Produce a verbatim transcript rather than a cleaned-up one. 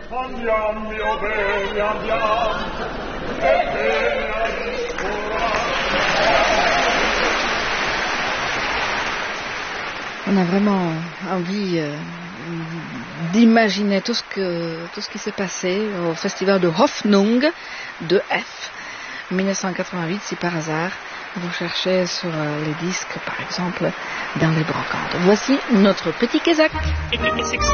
Andiamo, mio bene, andiamo, e bene a On a vraiment envie euh, d'imaginer tout ce que tout ce qui s'est passé au festival de Hoffnung de F dix-neuf cent quatre-vingt-huit, si par hasard vous cherchez sur euh, les disques par exemple dans les brocantes. Voici notre petit Kézak.